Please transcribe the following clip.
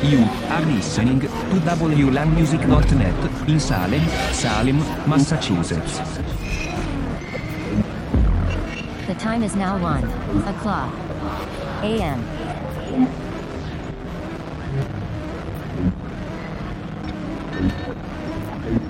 You are listening to wlandmusic.net in Salem, Massachusetts. The time is now 1 o'clock a.m.